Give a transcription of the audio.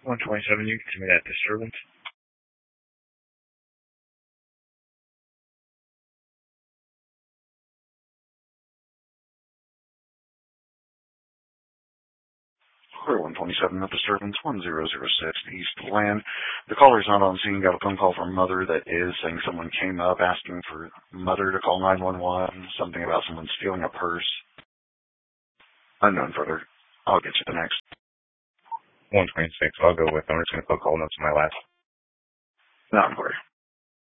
127, you can tell me that disturbance. Clear 127, the disturbance 1006 East Land. The caller's not on scene. Got a phone call from Mother that is saying someone came up asking for Mother to call 911, something about someone stealing a purse. Unknown further. I'll get you the next. 126, I'll go with. I'm just going to put call notes in my last. Not clear.